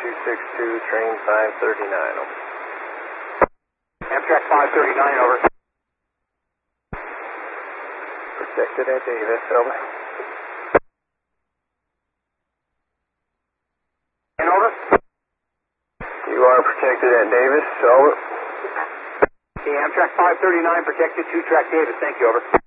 262, train 539, over. Amtrak 539, over. Protected at Davis, over. And over. You are protected at Davis, over. Okay, Amtrak 539, protected 2 track Davis, thank you, over.